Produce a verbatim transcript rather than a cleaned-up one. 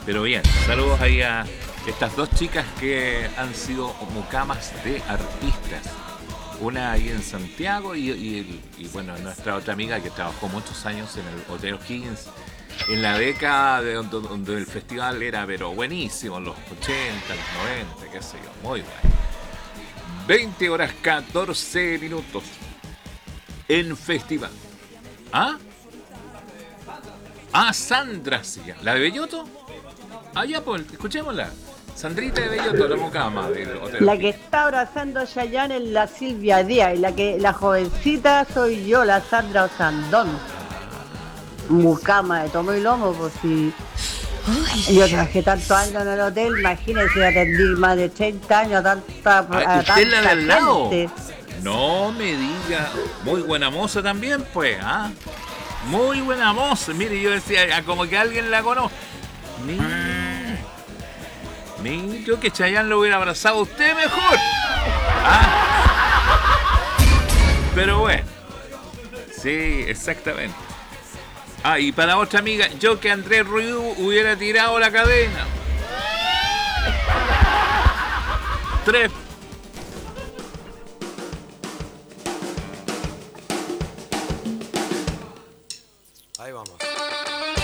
Pero bien, saludos ahí a estas dos chicas que han sido mucamas de artistas. Una ahí en Santiago y, y, y bueno, nuestra otra amiga que trabajó muchos años en el Hotel O'Higgins, en la década de donde, donde el festival era pero buenísimo, en los ochenta, los noventa, qué sé yo, muy bueno. veinte horas catorce minutos en festival. ¿Ah? Ah, Sandra, sí, la de Belloto. Ah, ya, pues, escuchémosla. Sandrita de Belloto, la mucama del Hotel. La que está abrazando a Chayanne es la Silvia Díaz y la que la jovencita soy yo, la Sandra Osandón. Mucama de tomo y lomo, pues si Uy. Yo trabajé tantos años en el hotel, imagínense, atendí más de treinta años a tanta, ah, a ¿usted la de al lado? Gente. No me diga, muy buena moza también, pues, ¿ah? Muy buena moza, mire, yo decía, como que alguien la conoce. Mire, yo que Chayanne lo hubiera abrazado a usted mejor. ¿Ah? Pero bueno, sí, exactamente. Ah, y para otra amiga, yo que Andrés Ruiz hubiera tirado la cadena. Tres